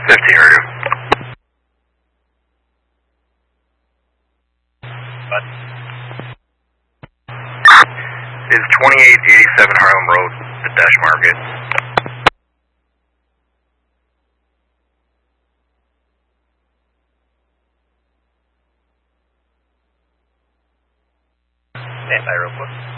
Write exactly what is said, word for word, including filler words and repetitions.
fifteen radio. What? Is twenty-eight eighty-seven Harlem Road the dash market? Stand by real quick.